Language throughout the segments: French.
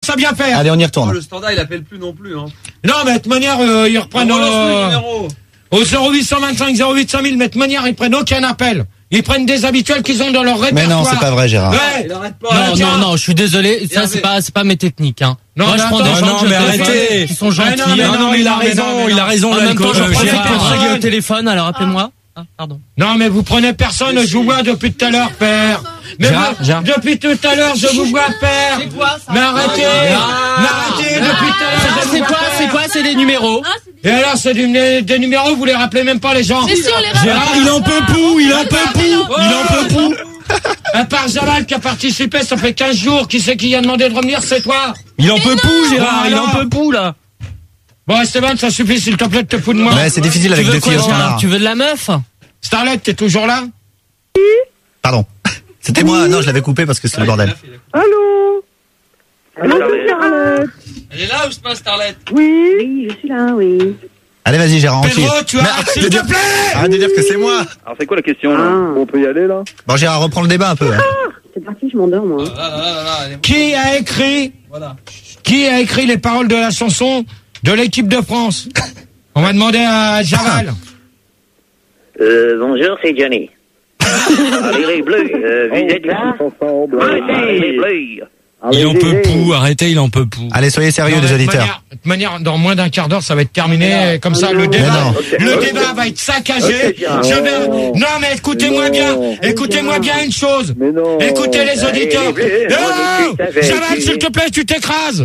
ça bien faire. Allez, on y retourne. Le standard, il appelle plus non plus. Hein. Non, mais de toute manière, ils reprennent au 0825 08 5000, mais de toute manière, ils prennent aucun appel. Ils prennent des habituels qu'ils ont dans leur répertoire. Mais non, c'est pas vrai, Gérard. Ouais. Il arrête pas. Non, je suis désolé, ça c'est pas mes techniques, hein. Non, moi je prends des gens mais arrêtez. qui sont gentils. Non, mais il a raison, En même temps, je profite Gérard. pour draguer au téléphone, alors appelez-moi. Ah, pardon. Non, mais vous prenez personne, je vous vois depuis tout à l'heure, père. Mais Gérard. depuis tout à l'heure, je vous vois, père. C'est quoi ça? Mais arrêtez. Depuis tout à l'heure, je vous vois, C'est quoi? C'est des numéros. Et alors, c'est des numéros, vous les rappelez même pas, les gens. C'est sûr, les Gérard, il en peut plus. À part Jamal qui a participé, ça fait 15 jours, qui c'est qui a demandé de revenir, c'est toi. Il en peut plus, Gérard, il en alors. peut plus, là. Bon, Esteban, ça suffit, s'il te plaît, de te foutre de moi. Ouais, c'est difficile avec deux filles au standard. Tu veux de la meuf? Starlet, t'es toujours là? Pardon. C'était moi, non, je l'avais coupé parce que c'est le bordel. Allô, Starlet. Elle est là ou c'est pas Starlet? Oui, je suis là, oui. Allez, vas-y, Gérard, ensuite. Pedro, tu as, s'il te plaît! Arrête de dire que c'est moi. Alors c'est quoi la question là? On peut y aller là? Bon, Gérard, reprends le débat un peu. Hein. C'est parti, je m'endors, moi. Qui a écrit les paroles de la chanson de l'équipe de France? On va demander à Javal. Bonjour, c'est Johnny. Allez les bleus, vous êtes là? Allez les bleus. Il en peut plus, arrêtez, il en peut plus. Allez, soyez sérieux, les auditeurs. De toute manière, dans moins d'un quart d'heure, ça va être terminé. Comme ça, le débat va être saccagé. Non, mais écoutez-moi bien une chose. Écoutez les auditeurs. Javal, s'il te plaît, tu t'écrases.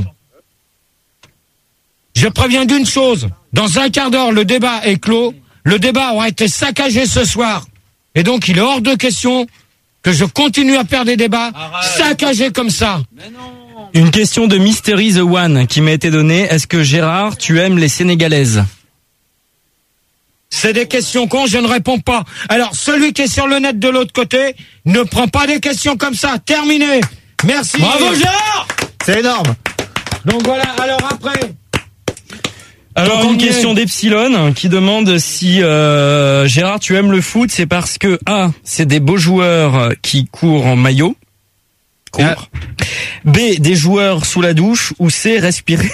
Je préviens d'une chose. Dans un quart d'heure, le débat est clos. Le débat aura été saccagé ce soir. Et donc, il est hors de question que je continue à faire des débats saccagés comme ça. Une question de Mystery the One qui m'a été donnée. Est-ce que Gérard, tu aimes les Sénégalaises? C'est des questions cons, je ne réponds pas. Alors, celui qui est sur le net de l'autre côté ne prend pas des questions comme ça. Terminé. Merci. Bravo, Gérard! C'est énorme. Donc voilà, alors après... Alors une question d'Epsilon qui demande si Gérard, tu aimes le foot, c'est parce que A, c'est des beaux joueurs qui courent en maillot, B, des joueurs sous la douche, ou C, respirer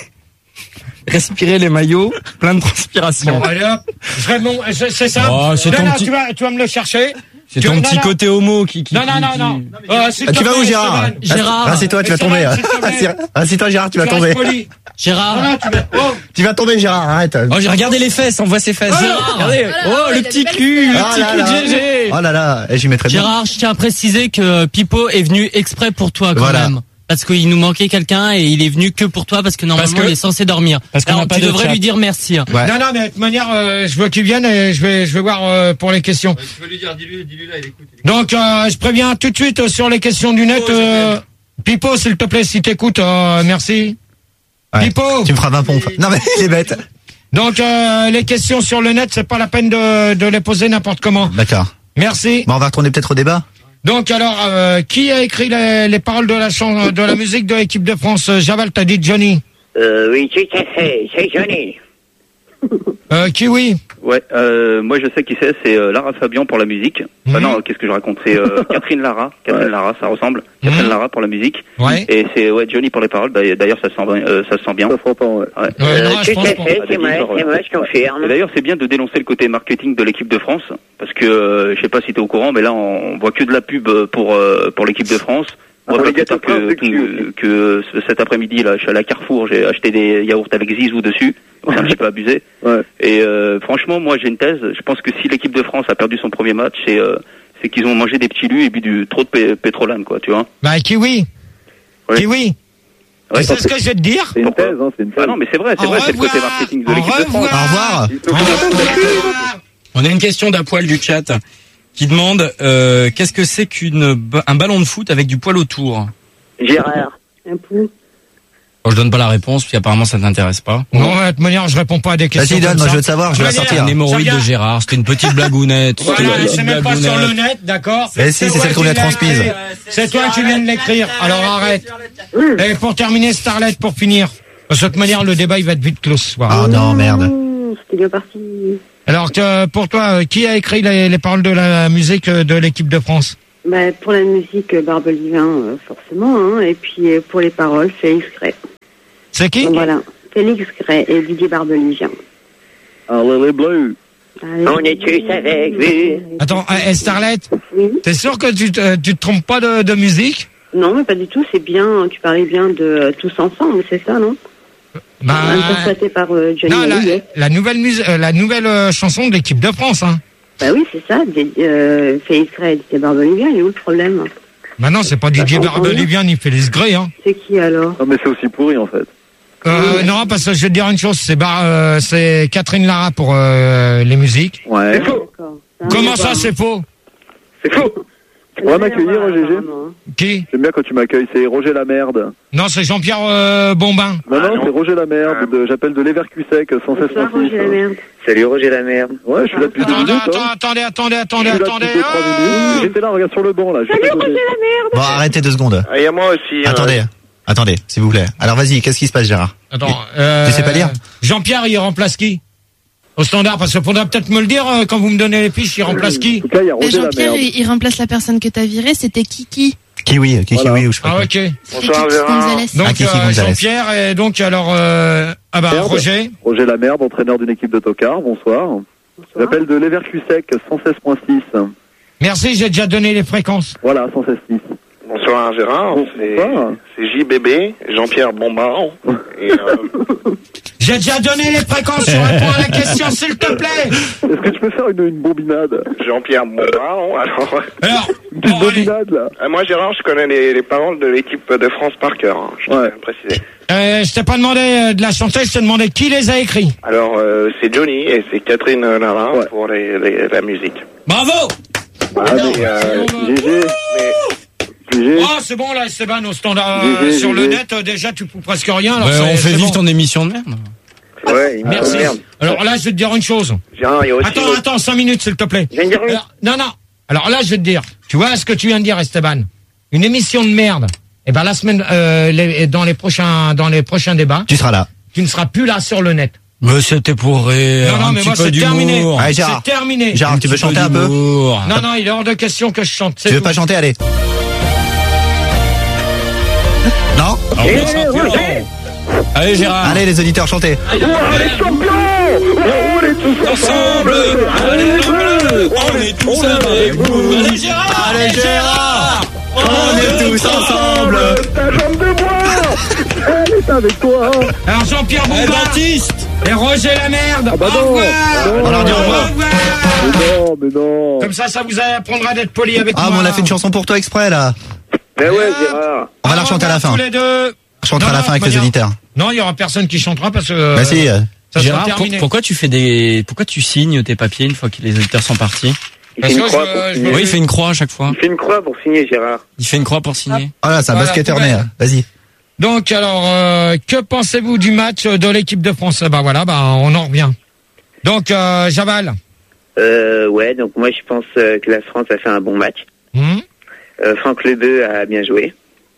les maillots, plein de transpiration. Bon, allez hop, c'est ça. Oh, c'est ton petit... tu vas me le chercher. C'est ton petit côté homo qui... Non. Tu vas où, Gérard? Gérard. Assieds-toi, tu vas tomber. Assieds-toi, Gérard, tu vas tomber. Gérard. Tu vas tomber, Gérard, arrête. Oh, j'ai regardé les fesses, on voit ses fesses. Regardez. Oh, le petit cul, de GG. Oh là là, j'y mettrais bien. Gérard, je tiens à préciser que Pipo est venu exprès pour toi quand même. Parce qu'il nous manquait quelqu'un et il est venu que pour toi parce que normalement il est censé dormir. Alors tu devrais lui dire merci. Ouais. Non, mais de toute manière, je veux qu'il vienne et je vais voir pour les questions. Tu veux lui dire, dis-lui là, il écoute. Donc, je préviens tout de suite sur les questions du net. Pipo, s'il te plaît, si t'écoutes, merci. Ouais. Pipo. Tu me feras 20 pompes. Non, mais il est bête. Donc, les questions sur le net, c'est pas la peine de les poser n'importe comment. D'accord. Merci. Bon, on va retourner peut-être au débat. Donc alors, qui a écrit les paroles de la musique de l'équipe de France? Javal, t'as dit Johnny. Oui, tout à fait, c'est Johnny. Kiwi. Ouais, moi je sais qui c'est Lara Fabian pour la musique. Non, qu'est-ce que je raconte? C'est Catherine Lara, ça ressemble. Catherine Lara pour la musique. Ouais. Et c'est Johnny pour les paroles. D'ailleurs, ça se sent bien. Non, tout à fait, c'est moi, je confirme. Et d'ailleurs, c'est bien de dénoncer le côté marketing de l'équipe de France, parce que je sais pas si t'es au courant, mais là on voit que de la pub pour l'équipe de France. Moi, que cet après-midi, là, je suis allé à Carrefour, j'ai acheté des yaourts avec Zizou dessus. C'est un petit peu abusé. Ouais. Et franchement, moi, j'ai une thèse. Je pense que si l'équipe de France a perdu son premier match, c'est qu'ils ont mangé des petits lus et bu trop de pétrolane, quoi, tu vois. Bah, Kiwi. Ouais. Kiwi. Ouais, c'est ce que je vais te dire. C'est une thèse, hein, c'est une thèse. Ah non, mais c'est vrai, c'est le côté marketing de l'équipe de France. Au revoir. On a une question d'un poil du chat qui demande qu'est-ce que c'est qu'un ballon de foot avec du poil autour? Gérard. Un pou. Je donne pas la réponse, puis apparemment ça t'intéresse pas. Non, de toute manière, je réponds pas à des questions. Vas-y, donne, moi je veux te savoir, je vais la sortir. Un hémorroïde de Gérard, c'était une petite blagounette. Voilà, c'est même pas sur le net, d'accord? Mais si, c'est celle qu'on lui a transmise. C'est toi qui viens de l'écrire, alors arrête. Et pour terminer, Starlet, pour finir. Parce que de toute manière, le débat, il va être vite clos ce soir. Oh non, merde. C'était bien parti. Alors, pour toi, qui a écrit les paroles de la musique de l'équipe de France? Bah, pour la musique, Barbelivin, forcément, hein. Et puis, pour les paroles, Félix Gray. C'est qui? Voilà. Félix Gray et Didier Barbelivien. Allez les bleus. On est tous avec vous. Attends, Starlet, Oui. t'es sûr que tu te trompes pas de musique? Non, mais pas du tout, c'est bien, tu parlais bien de Tous Ensemble, c'est ça, non? Interprété par Johnny Hallyday. La nouvelle chanson de l'équipe de France, hein. Bah oui, c'est ça, Félix Gray et Didier Barbelivien, il est où le problème? Bah non, c'est pas Didier Barbelivien ni Félix Gray, hein. C'est qui alors? Non, mais c'est aussi pourri, en fait. Non, parce que je vais te dire une chose, c'est Catherine Lara pour les musiques. Ouais. C'est faux. Comment ça, c'est faux? C'est faux. On va m'accueillir, GG. Qui? J'aime bien quand tu m'accueilles, c'est Roger Lamerde. Non, c'est Jean-Pierre Bombin. Non, c'est Roger Lamerde, j'appelle de Leverkusen, 116.6. Salut Roger Lamerde. Ouais, je suis là depuis 2 minutes. Attendez. J'étais là, regarde sur le banc, là. Salut Roger Lamerde. Bon, arrêtez 2 secondes. Ah, il y a moi aussi. Attendez, s'il vous plaît. Alors vas-y, qu'est-ce qui se passe, Gérard? Attends, tu sais pas lire? il remplace qui? Au standard, parce qu'il faudra peut-être me le dire quand vous me donnez les fiches, il remplace qui? En tout cas, il y a Roger Jean-Pierre, Lamerde. il remplace la personne que t'as virée, c'était Kiki. Kiwi, ou je sais pas. Ah, ok. Bonsoir Kiki Gérard. Gonzalez. Donc, Kiki Gonzalez. Jean-Pierre, et donc, alors, Roger. Roger Lamerde, entraîneur d'une équipe de tocard, bonsoir. J'appelle de Leverkusen, 116.6. Merci, j'ai déjà donné les fréquences. Voilà, 116.6. Bonsoir Gérard, c'est JBB, Jean-Pierre Bombard. J'ai déjà donné les fréquences, je réponds à la question, s'il te plaît. Est-ce que tu peux faire une bombinade? Jean-Pierre Bombard, Alors, Une petite bombinade, là. moi Gérard, je connais les paroles de l'équipe de France par cœur, je tiens à préciser. je t'ai pas demandé de la chanter, je t'ai demandé qui les a écrits. Alors, c'est Johnny et c'est Catherine Lara pour la musique. Bravo. GG. Ah, c'est bon, là, Esteban, au standard, sur le net, déjà, tu peux presque rien. Alors on fait vivre ton émission de merde. Ouais, merci. Alors là, je vais te dire une chose. Gérard, il y a aussi Attends, 5 minutes, s'il te plaît. Je viens de dire une. Non. Alors là, je vais te dire. Tu vois ce que tu viens de dire, Esteban? Une émission de merde. Eh ben, la semaine, dans les prochains débats. Tu seras là. Tu ne seras plus là sur le net. Mais c'était pour rire. Non, mais moi, c'est terminé. Allez, Gérard. C'est terminé. Gérard, tu veux chanter un peu? Non, il est hors de question que je chante. Tu veux pas chanter? Allez. Non? Allez, Gérard. Allez, les auditeurs, chantez. Les champions! On est tous ensemble. On est tous avec vous. Allez, Gérard. On est tous ensemble. Ta jambe de bois! Elle est avec toi! Alors, Jean-Pierre Bombard et Roger Lamerde. Ah bah non. Au revoir. On leur dit au revoir. Mais non. Comme ça vous apprendra d'être poli avec moi. Ah, mais on a fait une chanson pour toi exprès, là. Mais ouais, Gérard. On va la chanter à la fin. Tous les deux. On chantera à la fin avec les auditeurs. Non, il y aura personne qui chantera parce que. Bah si. Ça sera Gérard, terminé. pourquoi tu signes tes papiers une fois que les auditeurs sont partis? Parce que Oui, il fait une croix à chaque fois. Il fait une croix pour signer, Gérard. Il fait une croix pour signer. Oh là, c'est un basketteur né. Vas-y. Donc alors, que pensez-vous du match de l'équipe de France? Bah voilà, on en revient. Donc Javal. Ouais, donc moi je pense que la France a fait un bon match. Franck Lebeu a bien joué.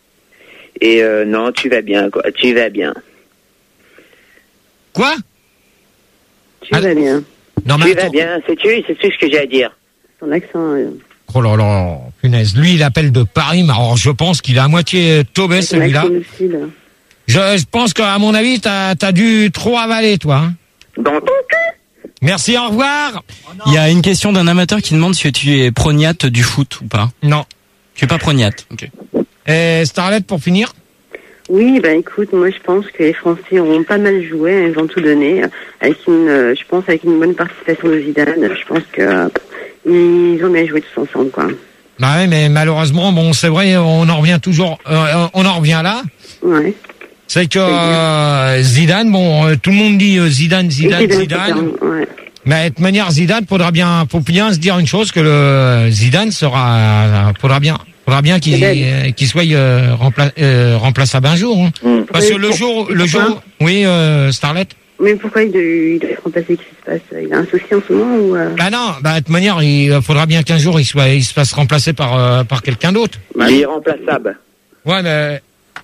Et non, tu vas bien, quoi. Tu vas bien. Quoi? Tu vas bien. Non, mais tu vas bien, c'est tout ce que j'ai à dire. Ton accent. Oh là là, punaise. Lui, il appelle de Paris, mais alors je pense qu'il est à moitié tombé, celui-là. Je pense qu'à mon avis, t'as dû trop avaler, toi. Hein. Dans ton cul. Merci, au revoir. Il y a une question d'un amateur qui demande si tu es prognate du foot ou pas. Non. Tu es pas prognate. Ok. Et Starlet, pour finir? Oui, écoute, moi je pense que les Français ont pas mal joué, ils ont tout donné, avec une bonne participation de Zidane. Je pense que ils ont bien joué tous ensemble, quoi. Bah ouais, mais malheureusement, bon, c'est vrai, on en revient toujours, on en revient là. Ouais. C'est que Zidane, bon, tout le monde dit Zidane. Ouais. Mais de toute manière, Zidane, faut bien se dire une chose, que le Zidane faudra bien qu'il soit remplaçable un jour. Hein. Parce que le jour, oui, Starlet. Mais pourquoi il doit être remplacé? Qu'est-ce qui se passe? Il a un souci en ce moment ou Bah non, de toute manière, il faudra bien qu'un jour il se fasse remplacer par quelqu'un d'autre. Il est remplaçable. Ouais, mais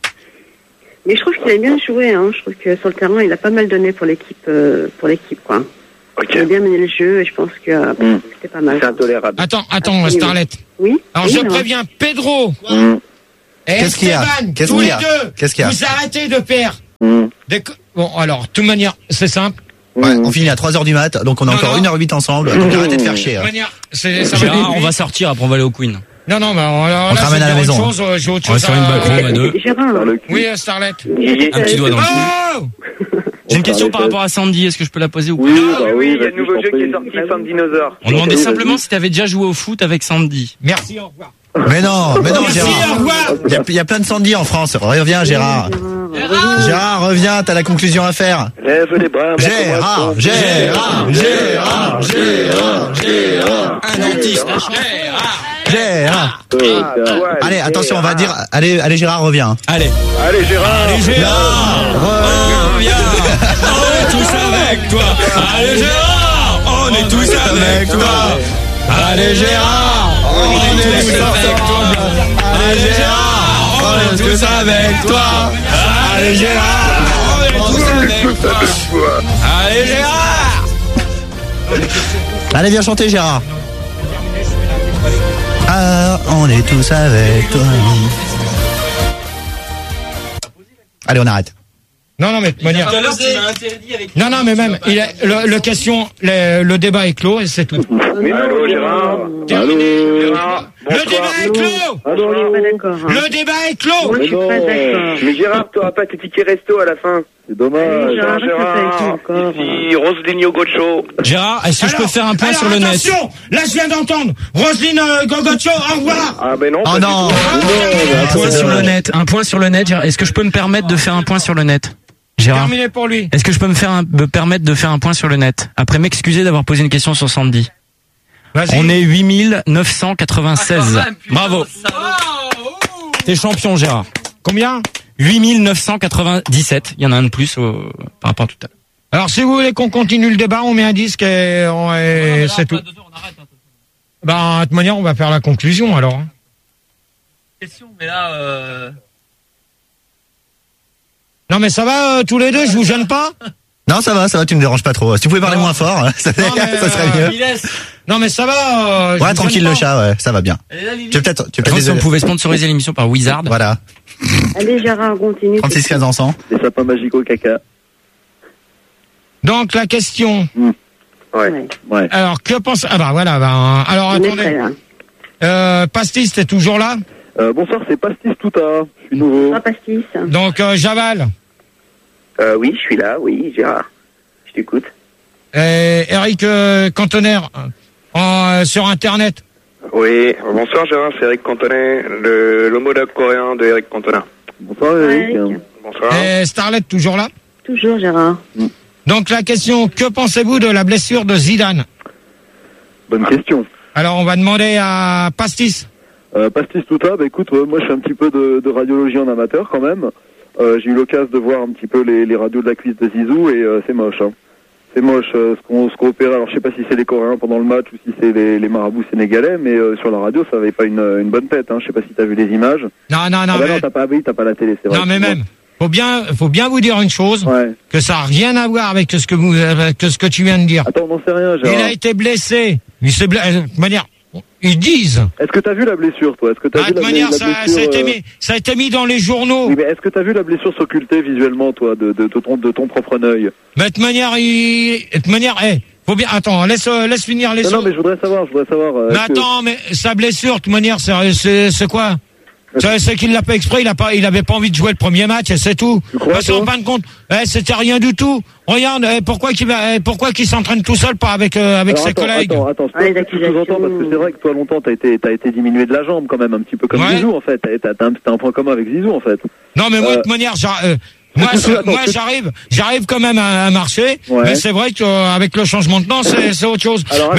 je trouve qu'il a bien joué. Hein. Je trouve que sur le terrain, il a pas mal donné pour l'équipe, quoi. Okay. Il a bien mené le jeu et je pense que c'était pas mal. C'est intolérable. Attends, Starlet. Oui. Alors je préviens Pedro. Et Qu'est-ce qu'il y a? Esteban, tous les deux, Qu'est-ce qu'il y a? vous arrêtez de faire. Bon, alors, de toute manière, c'est simple. Ouais, on finit à 3h du mat, donc on a encore 1h08 ensemble. Donc arrêtez de faire chier. De toute manière, on va sortir, après on va aller au Queen. Non, mais on te ramène à la maison. J'ai autre on va chose sur une backroom à deux. Oui, Starlet. Un petit doigt dans le cul. J'ai une question par rapport à Sandy, est-ce que je peux la poser ou pas? Oui, il y a un nouveau jeu qui est sorti, Sandy Dinosaur. On demandait simplement si t'avais déjà joué au foot avec Sandy. Merci, au revoir. Mais non, Merci, au revoir. Il y a plein de Sandy en France. Reviens, Gérard. Gérard, reviens, t'as la conclusion à faire. Lève les bras. Gérard. Un dentiste. Gérard. Allez, attention, on va dire. Allez, Gérard, reviens. Allez, Gérard. Reviens. On est tous avec toi. Allez, Gérard. On est tous avec toi. Allez, Gérard. On est tous avec toi. Allez, Gérard. On est tous avec toi. Allez, Gérard. On est tous avec toi. Allez, Gérard. Allez, viens chanter, Gérard. Ah, on est tous avec toi. Allez, on arrête. Non, mais de manière. Non, mais même, le débat est clos et c'est tout. Allô, Gérard. Le débat est clos. Le débat est clos. Je suis pas d'accord. Mais Gérard, t'auras pas tes tickets resto à la fin. C'est dommage. Gérard, Ici, Roseline Gocho. Gérard, est-ce que je peux faire un point sur le net? Attention, là je viens d'entendre Roselyne Gogocho, au revoir. Ah ben non. Oh non. Un point sur le net, Gérard. Est-ce que je peux me permettre de faire un point sur le net? Gérard. Terminé pour lui. Est-ce que je peux me permettre de faire un point sur le net? Après m'excuser d'avoir posé une question sur Sandy. On est 8996. Bravo. T'es champion, Gérard. Combien? 8997. Il y en a un de plus par rapport à tout à l'heure. Alors si vous voulez qu'on continue le débat, on met un disque et c'est tout. Bah, de toute manière, on va faire la conclusion alors. Question, mais là. Non mais ça va tous les deux, je vous gêne pas? Non, ça va, tu me déranges pas trop. Si tu pouvais parler moins fort, ça serait mieux. Non mais ça va. Ouais, tranquille le chat, ouais, ça va bien. Tu peux peut-être si on pouvait sponsoriser l'émission par Wizard. Voilà. Allez, Gérard, continue. 36-15 ans. Les sapins magiques au caca. Donc la question. Ouais. Alors que pense... Ah bah voilà, alors attendez. Pastis, t'es toujours là? Bonsoir, c'est Pastis Touta. Je suis nouveau. Ah, Pastis. Donc Javal. Oui, je suis là, oui, Gérard. Je t'écoute. Eric Cantoner, sur Internet. Oui, bonsoir Gérard, c'est Eric Cantonet, l'homologue coréen de Eric Cantona. Bonsoir Eric. Bonsoir. Et Starlet, toujours là? Toujours, Gérard. Donc la question, que pensez-vous de la blessure de Zidane? Bonne question. Alors on va demander à Pastis. Pastis Touta, bah écoute, moi je fais un petit peu de radiologie en amateur quand même. J'ai eu l'occasion de voir un petit peu les radios de la cuisse de Zizou et c'est moche. Hein. C'est moche ce qu'on opère. Alors je sais pas si c'est les Coréens pendant le match ou si c'est les marabouts sénégalais, mais sur la radio ça avait pas une bonne tête. Hein. Je sais pas si t'as vu les images. Non. Ah bah non, t'as pas la télé, c'est vrai. Non mais même. Faut bien vous dire une chose, que ça a rien à voir avec ce que tu viens de dire. Attends, on n'en sait rien, Gérard. Il a été blessé. De manière, ils disent. Est-ce que t'as vu la blessure, toi? Est-ce que t'as vu la blessure ça a été mis dans les journaux. Oui, mais est-ce que t'as vu la blessure s'occulter visuellement, toi, de ton propre œil? Mais de manière, faut bien. Attends, laisse finir les. Non, mais je voudrais savoir. Mais attends, mais sa blessure, de toute manière, c'est quoi? C'est qu'il l'a pas exprès, il avait pas envie de jouer le premier match et c'est tout. Parce qu'en fin de compte, c'était rien du tout. Regarde, pourquoi qu'il s'entraîne tout seul, pas avec ses collègues. Attends, tu sous-entends parce que c'est vrai que toi longtemps t'as été diminué de la jambe quand même un petit peu comme Zizou en fait. T'as un point commun avec Zizou en fait. Non mais moi de toute manière, moi j'arrive quand même à marcher, mais c'est vrai qu'avec le changement de temps c'est autre chose. Alors,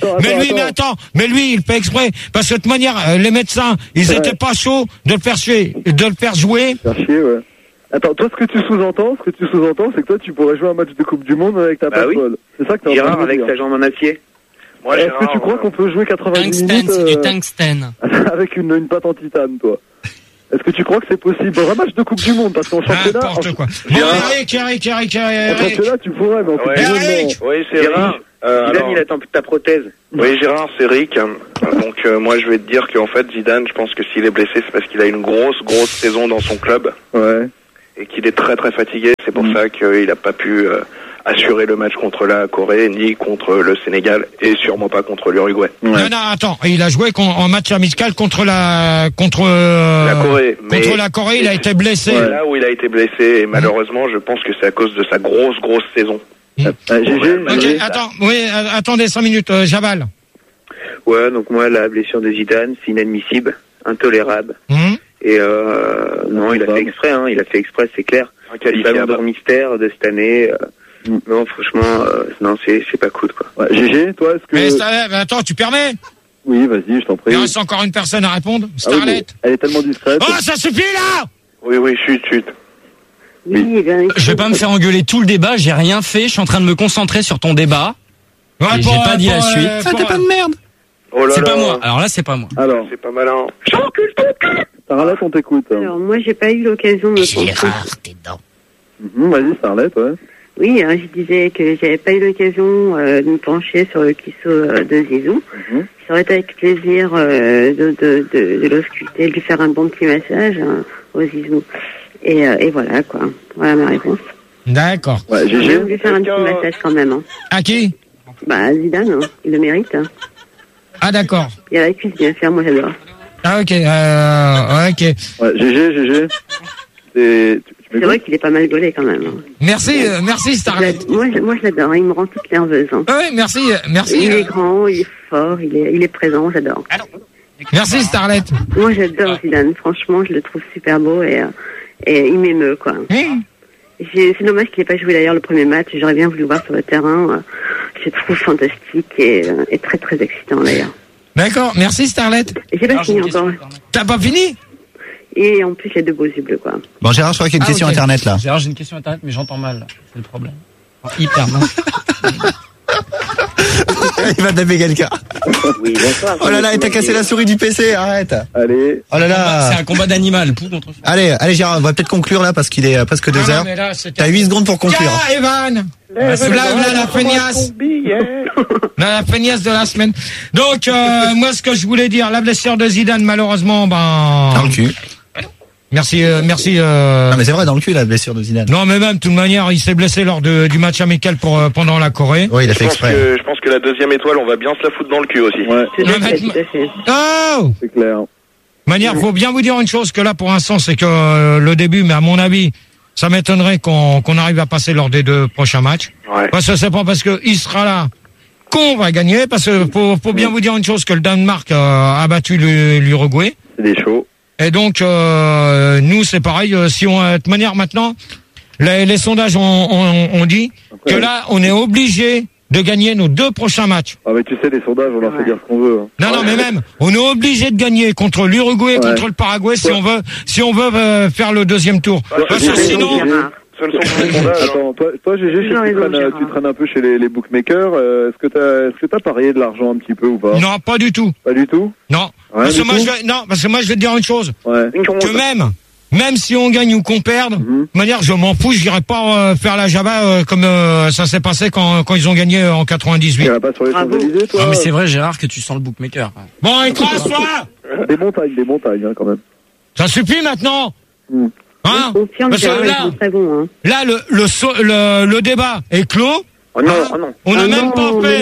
mais lui il fait exprès parce que de toute manière les médecins ils étaient pas chauds de le faire jouer. Faire chier, ouais. Attends, toi ce que tu sous-entends c'est que toi tu pourrais jouer un match de Coupe du Monde avec ta passe-balle. C'est ça que t'es en train de avec dire. sa jambe en acier. Est-ce que tu crois qu'on peut jouer 90 minutes c'est du tungstène. avec une patte en titane, toi? Est-ce que tu crois que c'est possible dans un match de Coupe du Monde? Parce qu'en championnat... N'importe quoi. Bon, Eric. En championnat, tu pourrais, mais en Coupe du Monde, non. Oui, c'est Gérard. Zidane, il attend ta prothèse. Oui, Gérard, c'est Rick. Donc, moi, je vais te dire qu'en fait, Zidane, je pense que s'il est blessé, c'est parce qu'il a une grosse saison dans son club. Ouais. et qu'il est très très fatigué. C'est pour ça qu'il n'a pas pu assurer le match contre la Corée, ni contre le Sénégal, et sûrement pas contre l'Uruguay. Non, attends, il a joué en match amical contre la Corée. Contre la Corée, il a été blessé. Ouais, là où il a été blessé, et malheureusement, je pense que c'est à cause de sa grosse saison. Ok, attends, attendez 5 minutes, Jabal. Ouais, donc moi, la blessure de Zidane, c'est inadmissible, intolérable. Et non, il a fait exprès, c'est clair. Le ballon d'or mystère de cette année, non, franchement, non, c'est pas cool, quoi. Ouais, GG, toi, est-ce que... Mais attends, tu permets? Oui, vas-y, je t'en prie. Il reste encore une personne à répondre. Starlet. Elle est tellement discrète. Oh, ça suffit, là! Oui, chut. Oui, je vais pas me faire engueuler tout le débat, j'ai rien fait, je suis en train de me concentrer sur ton débat. Ouais, et j'ai pas dit la suite. T'es pas de merde. Oh là c'est là. pas moi. Alors là, c'est pas moi. Alors, c'est pas malin. Starlet, on t'écoute. Alors, moi, j'ai pas eu l'occasion de... Gérard, t'es dedans. Vas-y, Starlet, ouais. Oui, je disais que j'avais pas eu l'occasion de me pencher sur le cuisseau de Zizou. Ça aurait été avec plaisir de l'ausculter, de lui faire un bon petit massage au Zizou. Et voilà, quoi. Voilà ma réponse. D'accord. Ouais, J'ai voulu faire un petit massage quand même. Hein. À qui? Bah, Zidane, il le mérite. Hein. Ah, d'accord. Il y a la cuisse bien faire, moi j'adore. Ah, ok, ok. Ouais, GG. C'est vrai qu'il est pas mal gaulé quand même. Merci Starlet. Moi je l'adore, il me rend toute nerveuse. Hein. Oui, merci. Il est grand, il est fort, il est présent, j'adore. Merci Starlet. Moi j'adore Zidane, franchement je le trouve super beau et il m'émeut quoi. C'est dommage qu'il n'ait pas joué d'ailleurs le premier match, j'aurais bien voulu le voir sur le terrain. Je le trouve fantastique et très très excitant d'ailleurs. D'accord, merci Starlet. Et j'ai pas fini encore. T'as pas fini? Et en plus, il y a de beaux yeux bleus, quoi. Bon, Gérard, je crois qu'il y a une question internet, là. Gérard, j'ai une question internet, mais j'entends mal, là. C'est le problème. Hyper mal. Il va taper quelqu'un. Oui, bonsoir. Oh là là, et t'as cassé la souris du PC, arrête. Allez. Oh là là. C'est un combat d'animal, pou contre fou. Allez, Gérard, on va peut-être conclure, là, parce qu'il est presque 2 heures. T'as 8 secondes pour conclure. Tiens, Evan. Là, la feignasse. La feignasse de la semaine. Donc, moi, ce que je voulais dire, la blessure de Zidane, malheureusement, dans le cul. Merci. Non, mais c'est vrai, dans le cul, la blessure de Zidane. Non, mais même, de toute manière, il s'est blessé lors du match amical pendant la Corée. Oui, il a fait exprès. Je pense que la deuxième étoile, on va bien se la foutre dans le cul aussi. Ouais. Oh! C'est clair. Manière, faut bien vous dire une chose, que là, pour l'instant, c'est que le début, mais à mon avis, ça m'étonnerait qu'on arrive à passer lors des 2 prochains matchs. Ouais. Parce que c'est pas parce qu'il sera là qu'on va gagner, parce que faut bien vous dire une chose, que le Danemark a battu l'Uruguay. C'est des shows. Et donc, nous, c'est pareil, de toute manière, maintenant, les sondages ont dit que là, on est obligé de gagner nos 2 prochains matchs. Ah, mais tu sais, les sondages, on leur fait dire ce qu'on veut. Hein. Non, mais même, on est obligé de gagner contre l'Uruguay et contre le Paraguay si on veut faire le 2e tour. Parce que sinon... Attends, toi, GG, tu traînes un peu chez les bookmakers. Est-ce que t'as parié de l'argent un petit peu ou pas? Non, pas du tout. Pas du tout? Non. Parce que moi, je vais te dire une chose. Ouais. Que même si on gagne ou qu'on perde, de manière, je m'en fous, j'irai pas faire la Java comme ça s'est passé quand ils ont gagné en 98. Tu pas sur les Champs-Élysées, toi? Non, mais c'est vrai, Gérard, que tu sens le bookmaker. Bon, écrase-toi! Des montagnes, hein, quand même. Ça suffit maintenant! Hein? Parce que là, le débat est clos. Oh non, On n'a même pas fait.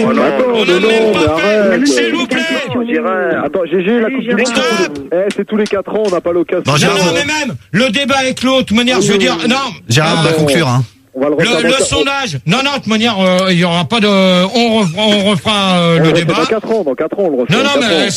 S'il vous plaît. Attends, GG, la Coupe du Monde. C'est tous les 4 ans, on n'a pas l'occasion. Non, mais même, le débat est clos. De toute manière, je veux dire, non. Gérard, on va conclure, hein. Le sondage. Non, de toute manière, il y aura pas de, on refera le débat. Dans 4 ans, on le refera. Non, mais